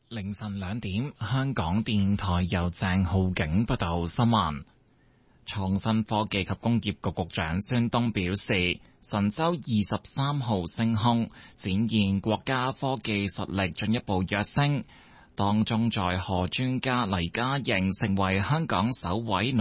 凌晨2點，香港電台由鄭浩景報道新聞。創新科技及工業局局長孫東表示，神舟23號升空，展現國家科技實力進一步躍升。當中載荷專家黎嘉瑩成為香港首位